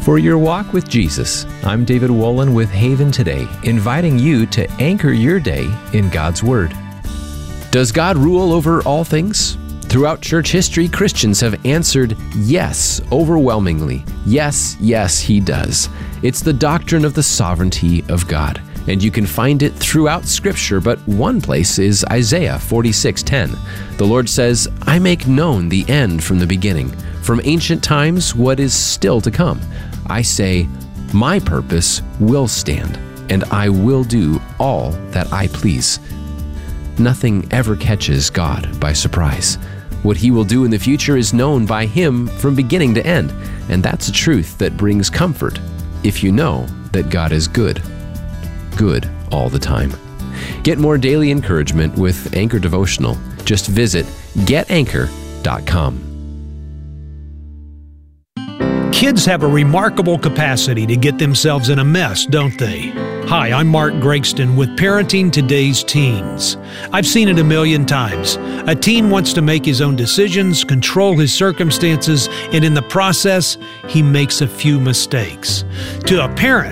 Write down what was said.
For your walk with Jesus, I'm David Wolin with Haven Today, inviting you to anchor your day in God's Word. Does God rule over all things? Throughout church history, Christians have answered yes overwhelmingly. Yes, yes, He does. It's the doctrine of the sovereignty of God, and you can find it throughout Scripture, but one place is Isaiah 46:10. The Lord says, I make known the end from the beginning, from ancient times what is still to come. I say, my purpose will stand, and I will do all that I please. Nothing ever catches God by surprise. What He will do in the future is known by Him from beginning to end, and that's a truth that brings comfort if you know that God is good. Good all the time. Get more daily encouragement with Anchor Devotional. Just visit getanchor.com. Kids have a remarkable capacity to get themselves in a mess, don't they? Hi, I'm Mark Gregston with Parenting Today's Teens. I've seen it a million times. A teen wants to make his own decisions, control his circumstances, and in the process, he makes a few mistakes. To a parent,